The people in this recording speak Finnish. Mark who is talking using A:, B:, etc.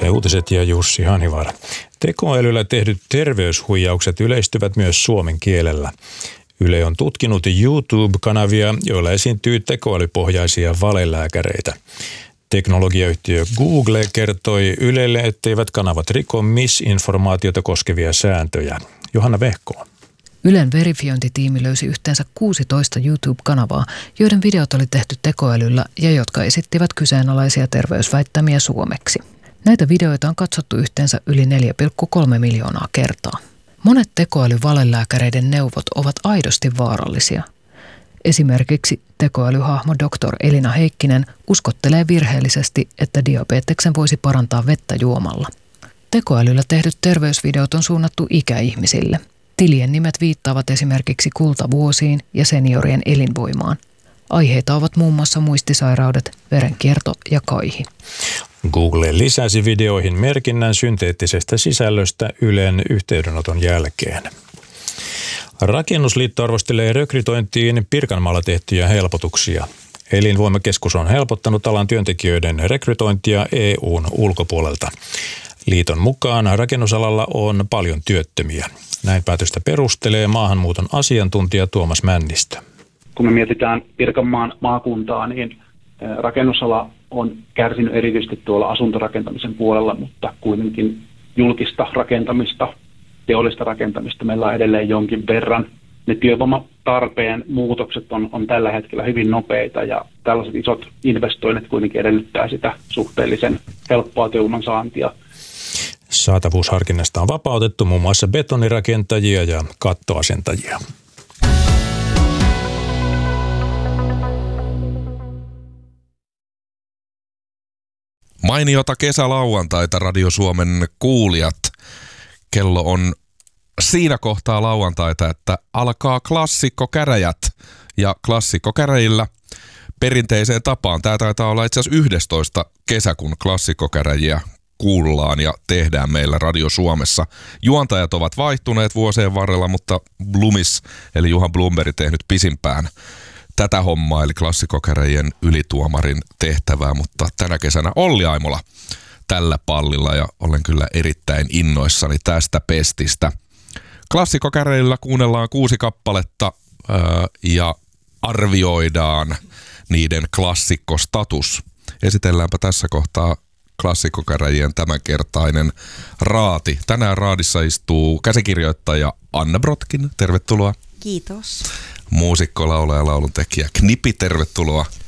A: Yle Uutiset ja Jussi Hanivaara. Tekoälyllä tehdyt terveyshuijaukset yleistyvät myös suomen kielellä. Yle on tutkinut YouTube-kanavia, joilla esiintyy tekoälypohjaisia valelääkäreitä. Teknologiayhtiö Google kertoi Ylelle, etteivät kanavat riko misinformaatiota koskevia sääntöjä. Johanna Vehko.
B: Ylen verifiointitiimi löysi yhteensä 16 YouTube-kanavaa, joiden videot oli tehty tekoälyllä ja jotka esittivät kyseenalaisia terveysväittämiä suomeksi. Näitä videoita on katsottu yhteensä yli 4,3 miljoonaa kertaa. Monet tekoälyvalelääkäreiden neuvot ovat aidosti vaarallisia. Esimerkiksi tekoälyhahmo Dr. Elina Heikkinen uskottelee virheellisesti, että diabeteksen voisi parantaa vettä juomalla. Tekoälyllä tehdyt terveysvideot on suunnattu ikäihmisille. Tilien nimet viittaavat esimerkiksi kultavuosiin ja seniorien elinvoimaan. Aiheita ovat muun muassa muistisairaudet, verenkierto ja kaihi.
A: Google lisäsi videoihin merkinnän synteettisestä sisällöstä Ylen yhteydenoton jälkeen. Rakennusliitto arvostelee rekrytointiin Pirkanmaalla tehtyjä helpotuksia. Elinvoimakeskus on helpottanut alan työntekijöiden rekrytointia EU:n ulkopuolelta. Liiton mukaan rakennusalalla on paljon työttömiä. Näin päätöstä perustelee maahanmuuton asiantuntija Tuomas Männistö.
C: Kun me mietitään Pirkanmaan maakuntaa, niin rakennusala on kärsinyt erityisesti tuolla asuntorakentamisen puolella, mutta kuitenkin julkista rakentamista, teollista rakentamista meillä on edelleen jonkin verran. Ne työvoimatarpeen muutokset on tällä hetkellä hyvin nopeita ja tällaiset isot investoinnit kuitenkin edellyttää sitä suhteellisen helppoa työvoiman saantia.
A: Saatavuusharkinnasta on vapautettu muun muassa betonirakentajia ja kattoasentajia.
D: Mainiota kesälauantaita Radio Suomen kuulijat. Kello on siinä kohtaa lauantaita, että alkaa klassikkokäräjät. Ja klassikkokäräjillä perinteiseen tapaan. Tämä taitaa olla itse asiassa 11 kesäkuun klassikkokäräjiä kuullaan ja tehdään meillä Radio Suomessa. Juontajat ovat vaihtuneet vuosien varrella, mutta Blumis eli Juha Blomberg tehnyt pisimpään tätä hommaa, eli klassikkokäräjien ylituomarin tehtävää, mutta tänä kesänä Olli Aimola tällä pallilla ja olen kyllä erittäin innoissani tästä pestistä. Klassikkokäräjillä kuunnellaan 6 kappaletta ja arvioidaan niiden klassikkostatus. Esitelläänpä tässä kohtaa klassikkokäräjien tämänkertainen raati. Tänään raadissa istuu käsikirjoittaja Anna Brotkin. Tervetuloa.
E: Kiitos.
D: Muusikko, laulaja ja lauluntekijä Knipi, tervetuloa.